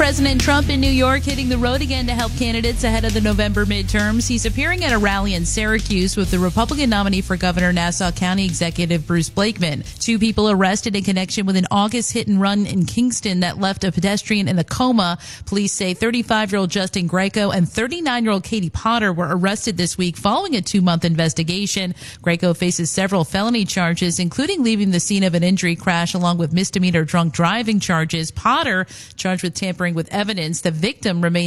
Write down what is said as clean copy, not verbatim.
President Trump in New York hitting the road again to help candidates ahead of the November midterms. He's appearing at a rally in Syracuse with the Republican nominee for governor, Nassau County Executive Bruce Blakeman. 2 people arrested in connection with an August hit and run in Kingston that left a pedestrian in a coma. Police say 35-year-old Justin Greco and 39-year-old Katie Potter were arrested this week following a 2-month investigation. Greco faces several felony charges, including leaving the scene of an injury crash along with misdemeanor drunk driving charges. Potter charged with tampering with evidence. The victim remains